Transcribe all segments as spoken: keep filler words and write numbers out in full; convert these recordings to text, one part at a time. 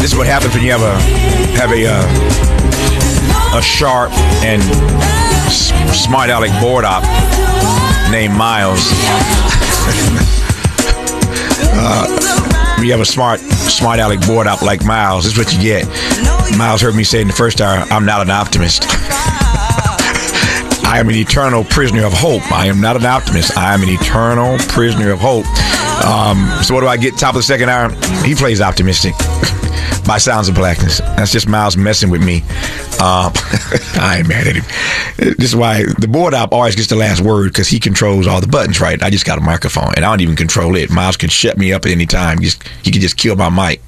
This is what happens when you have a have a uh, a sharp and s- smart aleck board op named Miles. uh, when you have a smart smart aleck board op like Miles, this is what you get. Miles heard me say in the first hour, "I'm not an optimist. I am an eternal prisoner of hope. I am not an optimist. I am an eternal prisoner of hope." Um, so what do I get top of the second hour? He plays optimistic by Sounds of Blackness. That's just Miles messing with me. Uh, I ain't mad at him. This is why the board op always gets the last word, because he controls all the buttons, right? I just got a microphone, and I don't even control it. Miles can shut me up at any time. Just, he can just kill my mic.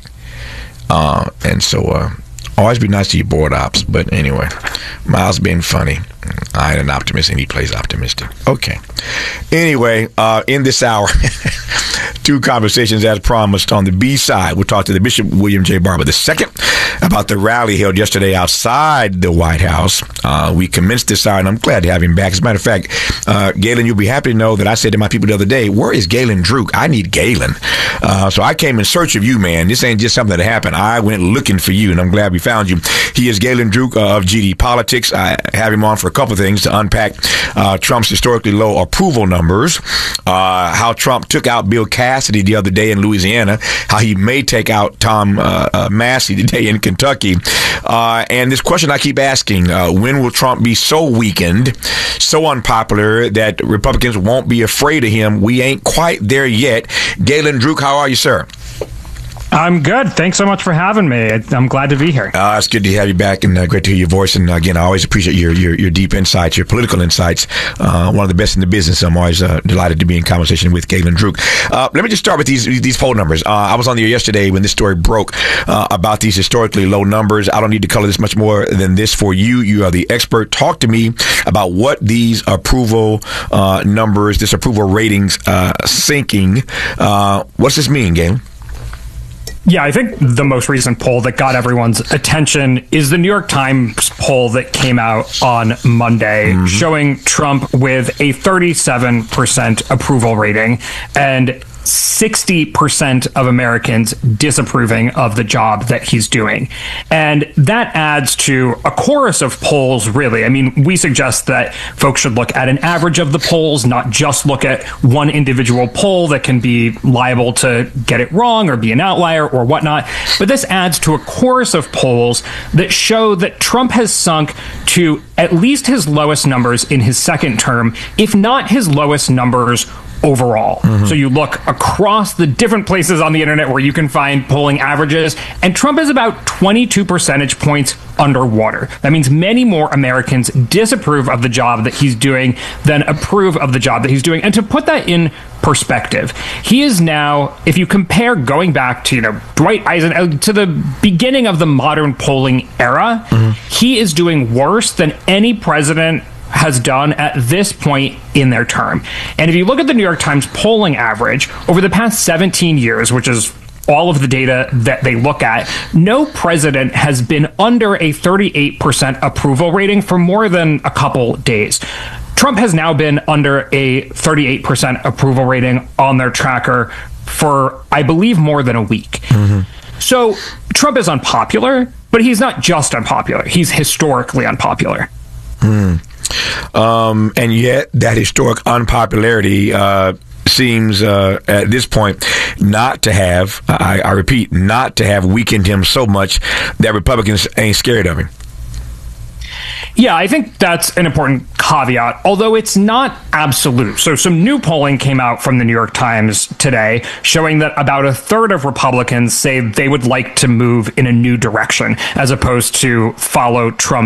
Uh, and so uh, always be nice to your board ops. But anyway, Miles being funny. I ain't an optimist, and he plays optimistic. Okay. Anyway, uh, in this hour, two conversations as promised. On the B side, we'll talk to the Bishop William J. Barber the second about the rally held yesterday outside the White House. Uh, we commenced this hour, and I'm glad to have him back. As a matter of fact, uh, Galen, you'll be happy to know that I said to my people the other day, where is Galen Druk? I need Galen. Uh, so I came in search of you, man. This ain't just something that happened. I went looking for you, and I'm glad we found you. He is Galen Druk uh, of G D Politics. I have him on for a couple of things to unpack uh, Trump's historically low approval numbers, uh, how Trump took out Bill Cassidy the other day in Louisiana, how he may take out Tom uh, uh, Massey today in Kentucky, uh, and this question I keep asking, uh, when will Trump be so weakened, so unpopular that Republicans won't be afraid of him? We ain't quite there yet. Galen Druk, how are you, sir? I'm good. Thanks so much for having me. I'm glad to be here. Uh, it's good to have you back, and uh, great to hear your voice. And uh, again, I always appreciate your your, your deep insights, your political insights. Uh, one of the best in the business. I'm always uh, delighted to be in conversation with Galen Druk. Uh, let me just start with these these poll numbers. Uh, I was on the air yesterday when this story broke uh, about these historically low numbers. I don't need to color this much more than this for you. You are the expert. Talk to me about what these approval uh, numbers, this approval ratings uh, sinking. Uh, what's this mean, Galen? Yeah, I think the most recent poll that got everyone's attention is the New York Times poll that came out on Monday, mm-hmm. showing Trump with a thirty-seven percent approval rating and sixty percent of Americans disapproving of the job that he's doing. And that adds to a chorus of polls, really. I mean, we suggest that folks should look at an average of the polls, not just look at one individual poll that can be liable to get it wrong or be an outlier or whatnot. But this adds to a chorus of polls that show that Trump has sunk to at least his lowest numbers in his second term, if not his lowest numbers overall. Mm-hmm. So you look across the different places on the internet where you can find polling averages, and Trump is about twenty-two percentage points underwater. That means many more Americans disapprove of the job that he's doing than approve of the job that he's doing. And to put that in perspective, he is now, if you compare going back to, you know, Dwight Eisenhower, to the beginning of the modern polling era, mm-hmm. he is doing worse than any president has done at this point in their term. And if you look at the New York Times polling average over the past seventeen years, which is all of the data that they look at, no president has been under a thirty-eight percent approval rating for more than a couple days. Trump has now been under a thirty-eight percent approval rating on their tracker for, I believe, more than a week. Mm-hmm. So Trump is unpopular, but he's not just unpopular. He's historically unpopular. Mm. Um, and yet that historic unpopularity uh, seems uh, at this point not to have, I, I repeat, not to have weakened him so much that Republicans ain't scared of him. Yeah, I think that's an important caveat, although it's not absolute. So some new polling came out from the New York Times today showing that about a third of Republicans say they would like to move in a new direction as opposed to follow Trump